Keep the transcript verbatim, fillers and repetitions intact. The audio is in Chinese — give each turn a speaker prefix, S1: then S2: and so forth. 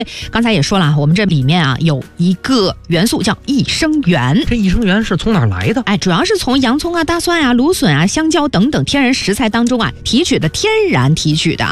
S1: 刚才也说了，我们这里面啊有一个元素叫益生元。
S2: 这益生元是从哪儿来的？
S1: 哎，主要是从洋葱啊、大蒜啊、芦笋啊、香蕉等等天然食材当中啊提取的，天然提取的。